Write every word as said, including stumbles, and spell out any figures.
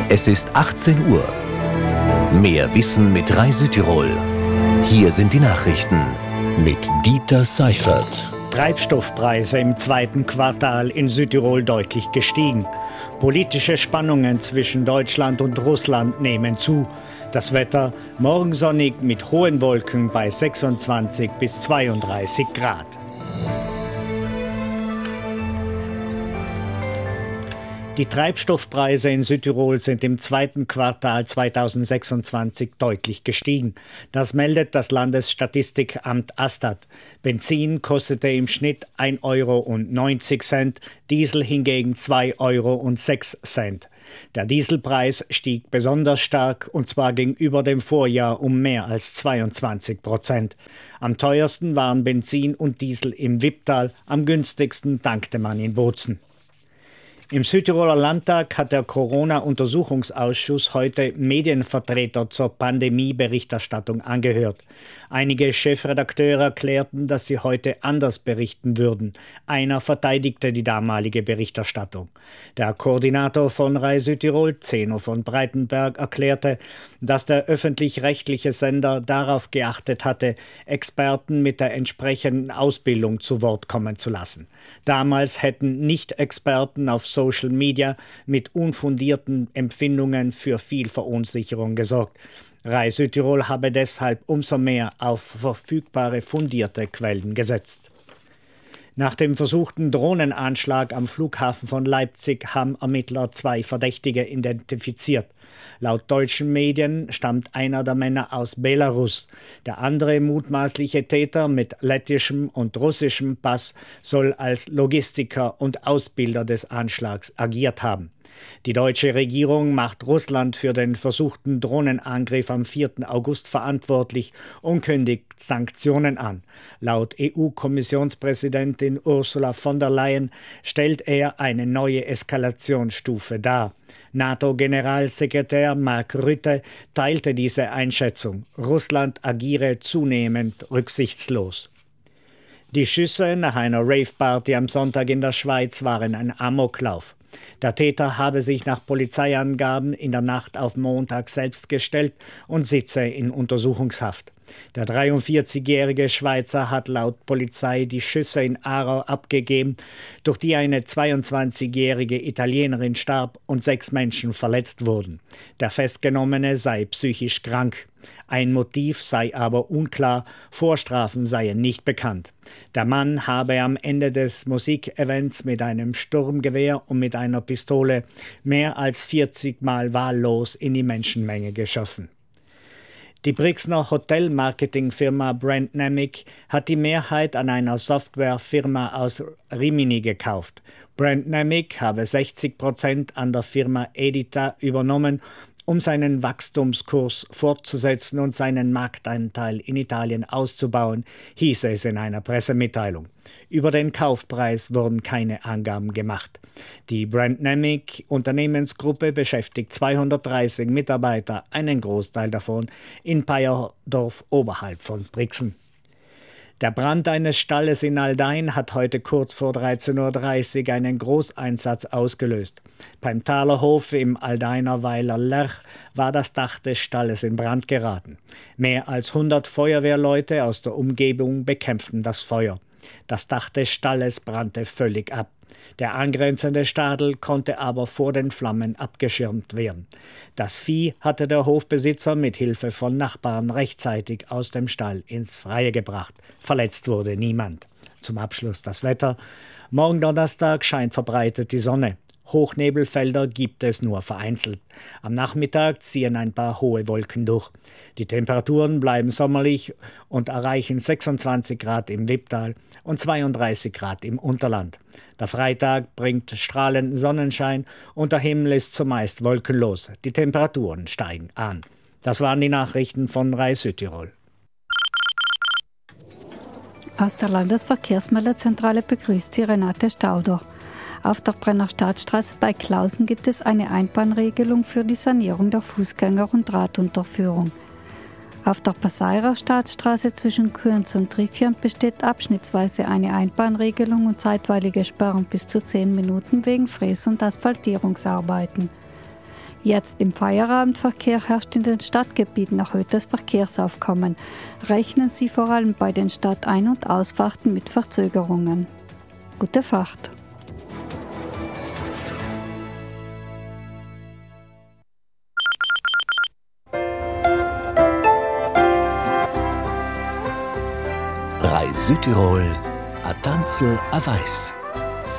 Es ist achtzehn Uhr. Mehr Wissen mit Rai Südtirol. Hier sind die Nachrichten mit Dieter Seifert. Treibstoffpreise im zweiten Quartal in Südtirol deutlich gestiegen. Politische Spannungen zwischen Deutschland und Russland nehmen zu. Das Wetter morgen sonnig mit hohen Wolken bei sechsundzwanzig bis zweiunddreißig Grad. Die Treibstoffpreise in Südtirol sind im zweiten Quartal zweitausendsechsundzwanzig deutlich gestiegen. Das meldet das Landesstatistikamt Astat. Benzin kostete im Schnitt ein Euro neunzig, Diesel hingegen zwei Euro sechs. Der Dieselpreis stieg besonders stark, und zwar gegenüber dem Vorjahr um mehr als zweiundzwanzig Prozent. Am teuersten waren Benzin und Diesel im Wipptal, am günstigsten tankte man in Bozen. Im Südtiroler Landtag hat der Corona-Untersuchungsausschuss heute Medienvertreter zur Pandemie-Berichterstattung angehört. Einige Chefredakteure erklärten, dass sie heute anders berichten würden. Einer verteidigte die damalige Berichterstattung. Der Koordinator von Rai Südtirol, Zeno von Breitenberg, erklärte, dass der öffentlich-rechtliche Sender darauf geachtet hatte, Experten mit der entsprechenden Ausbildung zu Wort kommen zu lassen. Damals hätten Nicht-Experten auf Social Media mit unfundierten Empfindungen für viel Verunsicherung gesorgt. Rai Südtirol habe deshalb umso mehr auf verfügbare fundierte Quellen gesetzt. Nach dem versuchten Drohnenanschlag am Flughafen von Leipzig haben Ermittler zwei Verdächtige identifiziert. Laut deutschen Medien stammt einer der Männer aus Belarus. Der andere mutmaßliche Täter mit lettischem und russischem Pass soll als Logistiker und Ausbilder des Anschlags agiert haben. Die deutsche Regierung macht Russland für den versuchten Drohnenangriff am vierten August verantwortlich und kündigt Sanktionen an. Laut E U-Kommissionspräsidentin Ursula von der Leyen stellt er eine neue Eskalationsstufe dar. NATO-Generalsekretär Mark Rutte teilte diese Einschätzung. Russland agiere zunehmend rücksichtslos. Die Schüsse nach einer Rave-Party am Sonntag in der Schweiz waren ein Amoklauf. Der Täter habe sich nach Polizeiangaben in der Nacht auf Montag selbst gestellt und sitze in Untersuchungshaft. Der dreiundvierzigjährige Schweizer hat laut Polizei die Schüsse in Aarau abgegeben, durch die eine zweiundzwanzigjährige Italienerin starb und sechs Menschen verletzt wurden. Der Festgenommene sei psychisch krank. Ein Motiv sei aber unklar, Vorstrafen seien nicht bekannt. Der Mann habe am Ende des Musikevents mit einem Sturmgewehr und mit einer Pistole mehr als vierzig Mal wahllos in die Menschenmenge geschossen. Die Brixner Hotelmarketingfirma Brandnamic hat die Mehrheit an einer Softwarefirma aus Rimini gekauft. Brandnamic habe sechzig Prozent an der Firma Edita übernommen, um seinen Wachstumskurs fortzusetzen und seinen Marktanteil in Italien auszubauen, hieß es in einer Pressemitteilung. Über den Kaufpreis wurden keine Angaben gemacht. Die Brandnamic Unternehmensgruppe beschäftigt zweihundertdreißig Mitarbeiter, einen Großteil davon in Peierdorf oberhalb von Brixen. Der Brand eines Stalles in Aldein hat heute kurz vor dreizehn Uhr dreißig einen Großeinsatz ausgelöst. Beim Thalerhof im Aldeiner Weiler Lerch war das Dach des Stalles in Brand geraten. Mehr als hundert Feuerwehrleute aus der Umgebung bekämpften das Feuer. Das Dach des Stalles brannte völlig ab. Der angrenzende Stadel konnte aber vor den Flammen abgeschirmt werden. Das Vieh hatte der Hofbesitzer mit Hilfe von Nachbarn rechtzeitig aus dem Stall ins Freie gebracht. Verletzt wurde niemand. Zum Abschluss das Wetter. Morgen Donnerstag scheint verbreitet die Sonne. Hochnebelfelder gibt es nur vereinzelt. Am Nachmittag ziehen ein paar hohe Wolken durch. Die Temperaturen bleiben sommerlich und erreichen sechsundzwanzig Grad im Wipptal und zweiunddreißig Grad im Unterland. Der Freitag bringt strahlenden Sonnenschein und der Himmel ist zumeist wolkenlos. Die Temperaturen steigen an. Das waren die Nachrichten von Rai Südtirol. Aus der Landesverkehrsmeldezentrale begrüßt sie Renate Stauder. Auf der Brenner Staatsstraße bei Klausen gibt es eine Einbahnregelung für die Sanierung der Fußgänger- und Radunterführung. Auf der Passairer Staatsstraße zwischen Kürns und Triffian besteht abschnittsweise eine Einbahnregelung und zeitweilige Sperrung bis zu zehn Minuten wegen Fräs- und Asphaltierungsarbeiten. Jetzt im Feierabendverkehr herrscht in den Stadtgebieten erhöhtes Verkehrsaufkommen. Rechnen Sie vor allem bei den Stadtein- und Ausfahrten mit Verzögerungen. Gute Fahrt! Rai Südtirol, a Tanzel a Weiß.